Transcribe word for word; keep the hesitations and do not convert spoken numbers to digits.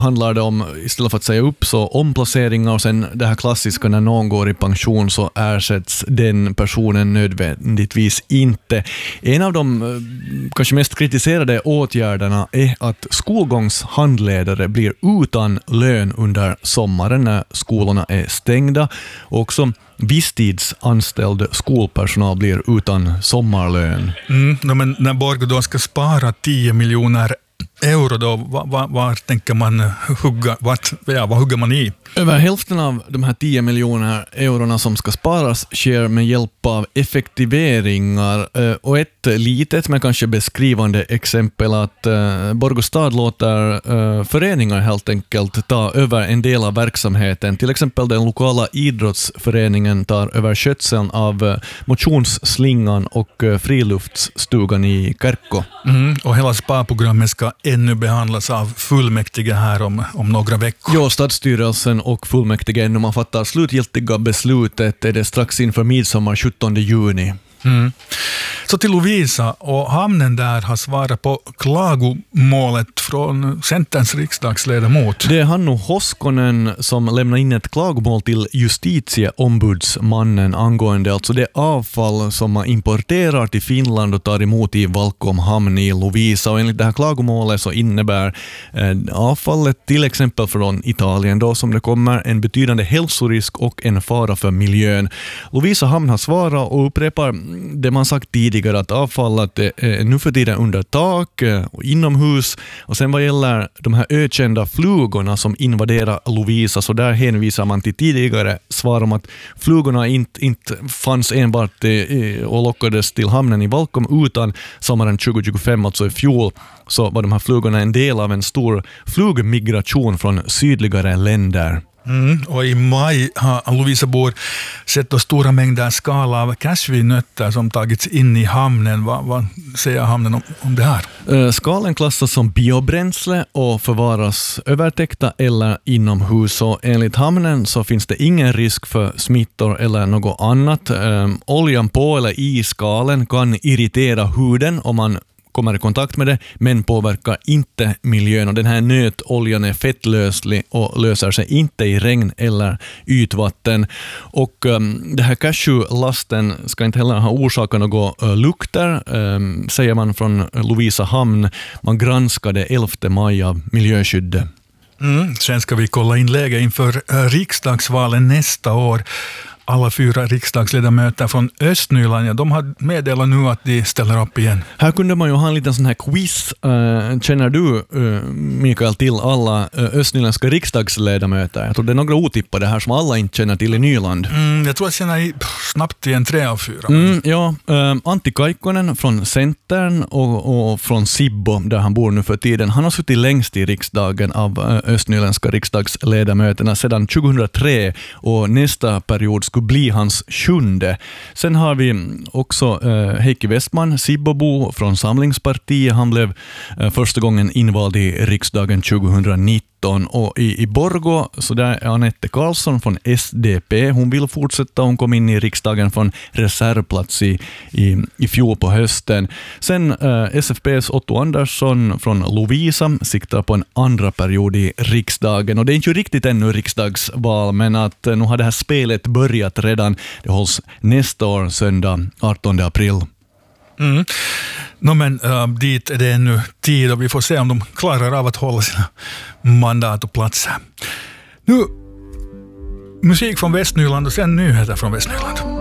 handlar det om, istället för att säga upp, så omplaceringar, och sen det här klassiska när någon går i pension så ersätts den personen nödvändigtvis inte. En av de kanske mest kritiserade åtgärderna är att skolgångshandledare blir utan lön under sommaren när skolorna är stängda, och också visstidsanställd skolpersonal blir utan sommarlön. Mm, no, men när Borg då ska spara tio miljoner euro då, var, var, var tänker man hugga, vart, ja, vad hugger man i? Över hälften av de här tio miljoner eurona som ska sparas sker med hjälp av effektiveringar, och ett litet men kanske beskrivande exempel att Borgå stad låter föreningar helt enkelt ta över en del av verksamheten. Till exempel den lokala idrottsföreningen tar över skötseln av motionsslingan och friluftsstugan i Kärkko. Mm, och hela sparprogrammet ska ännu behandlas av fullmäktige här om, om några veckor. Ja, stadsstyrelsen och fullmäktige, när man fattar slutgiltiga beslutet är det strax inför midsommar sjuttonde juni. Mm. Så till Lovisa, och hamnen där har svarat på klagomålet från Centerns riksdagsledamot. Det är Hannu Hoskonen som lämnar in ett klagomål till justitieombudsmannen angående alltså det avfall som man importerar till Finland och tar emot i Valkom hamn i Lovisa. Och enligt det här klagomålet så innebär eh, avfallet till exempel från Italien då som det kommer en betydande hälsorisk och en fara för miljön. Lovisa hamn har svarat och upprepar det man sagt tidigare, att avfallet är nu för tiden under tak och inomhus. Och sen vad gäller de här ökända flugorna som invaderar Lovisa, så där hänvisar man till tidigare svar om att flugorna inte, inte fanns enbart och lockades till hamnen i Valkom, utan sommaren tjugo tjugofem, alltså i fjol, så var de här flugorna en del av en stor flugmigration från sydligare länder. Mm, och i maj har Lovisabor sett då stora mängder skal av cashewynötter som tagits in i hamnen. Vad, vad säger hamnen om, om det här? Skalen klassas som biobränsle och förvaras övertäckta eller inomhus. Och enligt hamnen så finns det ingen risk för smittor eller något annat. Um, oljan på eller i skalen kan irritera huden om man kommer i kontakt med det, men påverkar inte miljön. Och den här nötoljan är fettlöslig och löser sig inte i regn eller ytvatten. Och um, det här cashewlasten ska inte heller ha orsakat något uh, lukter, um, säger man från Lovisa hamn. Man granskade elfte maj av miljöskyddet. Mm, sen ska vi kolla in läge inför uh, riksdagsvalen nästa år. Alla fyra riksdagsledamöter från Östnyland, ja, de har meddelat nu att de ställer upp igen. Här kunde man ju ha en liten sån här quiz. Uh, känner du, uh, Mikael, till alla uh, östnyländska riksdagsledamöter? Jag tror det är några otippade här som alla inte känner till i Nyland. Mm, jag tror att jag känner snabbt igen tre av fyra. Mm, ja, uh, Antti Kaikkonen från Centern och, och från Sibbo, där han bor nu för tiden. Han har suttit längst i riksdagen av uh, östnyländska riksdagsledamöterna sedan tjugohundratre, och nästa period skulle bli hans sjunde. Sen har vi också eh, Heikki Westman, Sibbobo från Samlingspartiet. Han blev eh, första gången invald i riksdagen tjugohundranitton. Och i, i Borgå så där är Anette Karlsson från S D P. Hon vill fortsätta. Hon kom in i riksdagen från reservplats i, i, i fjol på hösten. Sen eh, S F P:s Otto Andersson från Lovisa siktar på en andra period i riksdagen. Och det är inte riktigt ännu riksdagsval, men att eh, nu har det här spelet börjat redan. Det hålls nästa år, söndag artonde april. Mm. No, men uh, dit är det ännu tid och vi får se om de klarar av att hålla sina mandat och platser. Nu musik från Västnyland och sen nyheter från Västnyland.